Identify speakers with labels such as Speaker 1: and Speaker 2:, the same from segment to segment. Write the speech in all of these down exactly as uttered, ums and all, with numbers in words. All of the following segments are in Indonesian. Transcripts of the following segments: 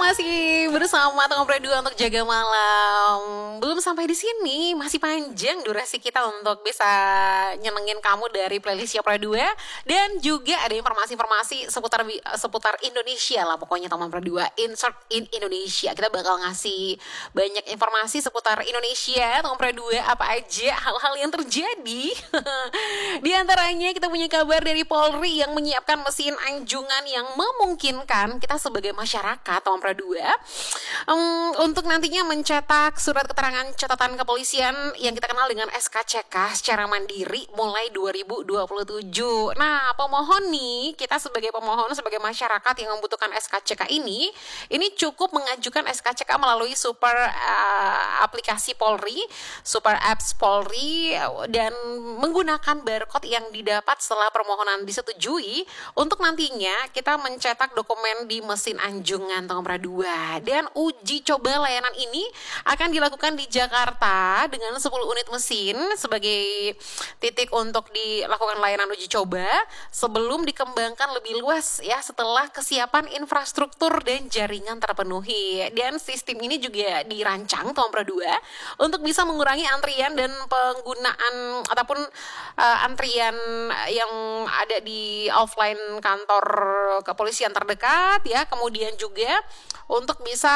Speaker 1: masih bersama Tengah Dua untuk jaga malam. Belum sampai di sini, masih panjang durasi kita untuk bisa nyenengin kamu dari playlist Pra dua. Dan juga ada informasi-informasi seputar seputar Indonesia lah, pokoknya Tengah Dua Insert in Indonesia. Kita bakal ngasih banyak informasi seputar Indonesia, Tengah Dua, apa aja hal-hal yang terjadi. Di antaranya kita punya kabar dari Polri yang menyiapkan mesin anjungan yang memungkinkan kita sebagai masyarakat Tengah Dua um, untuk nantinya mencetak surat keterangan catatan kepolisian yang kita kenal dengan S K C K secara mandiri mulai dua ribu dua puluh tujuh. Nah, pemohon nih, kita sebagai pemohon, sebagai masyarakat yang membutuhkan S K C K ini, ini cukup mengajukan S K C K melalui super uh, aplikasi Polri, super apps Polri, dan menggunakan barcode yang didapat setelah permohonan disetujui untuk nantinya kita mencetak dokumen di mesin anjungan Tengah Dua. Dan uji coba layanan ini akan dilakukan di Jakarta dengan sepuluh unit mesin sebagai titik untuk dilakukan layanan uji coba sebelum dikembangkan lebih luas ya setelah kesiapan infrastruktur dan jaringan terpenuhi. Dan sistem ini juga dirancang Tengah Dua untuk bisa mengurangi antrian dan penggunaan ataupun uh, antrian yang ada di offline kantor kepolisian terdekat ya, kemudian juga untuk bisa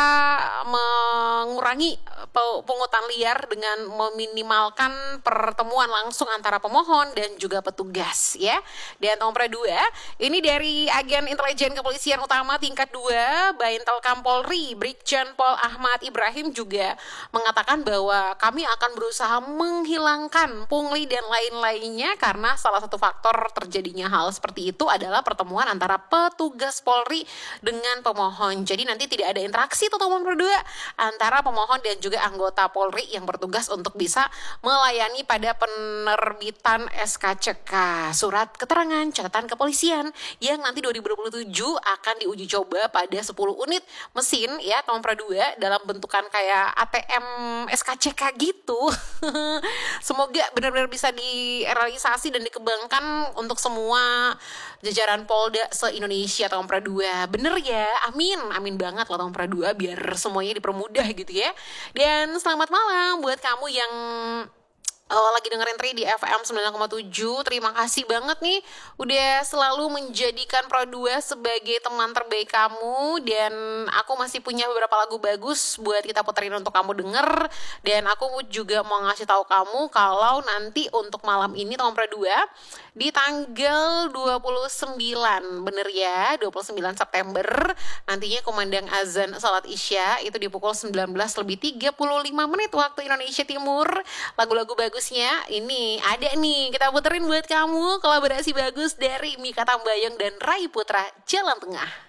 Speaker 1: mengurangi pungutan liar dengan meminimalkan pertemuan langsung antara pemohon dan juga petugas ya. Dan Tengah Dua ini dari Agen Intelijen Kepolisian Utama tingkat dua Baintelkam Polri Brigjen Pol Ahmad Ibrahim juga mengatakan bahwa kami akan berusaha menghilangkan pungli dan lain-lainnya karena salah satu faktor terjadinya hal seperti itu adalah pertemuan antara petugas Polri dengan pemohon. Jadi nanti tidak ada interaksi tuh Tengah Dua antara pemohon dan juga anggota Polri yang bertugas untuk bisa melayani pada penerbitan S K C K, surat keterangan catatan kepolisian, yang nanti dua ribu dua puluh tujuh akan diuji coba pada sepuluh unit mesin ya Tengah Dua dalam bentukan kayak A T M S K C K gitu. Semoga benar-benar bisa direalisasi dan dikembangkan untuk semua jajaran Polda se-Indonesia Tengah Dua. Bener ya, amin, amin banget loh Tengah Dua biar semuanya dipermudah gitu ya. Dan selamat malam buat kamu yang Oh, lagi dengerin Tri di F M sembilan koma tujuh. Terima kasih banget nih udah selalu menjadikan Pro dua sebagai teman terbaik kamu. Dan aku masih punya beberapa lagu bagus buat kita puterin untuk kamu denger. Dan aku juga mau ngasih tahu kamu kalau nanti untuk malam ini Tengah Pro dua di tanggal dua puluh sembilan, bener ya, dua puluh sembilan September nantinya kumandang azan salat Isya itu di pukul sembilan belas lebih tiga puluh lima menit waktu Indonesia Timur. Lagu-lagu bagus ini ada nih, kita puterin buat kamu kolaborasi bagus dari Mikha Tambayong dan Rai Putra, Jalan Tengah.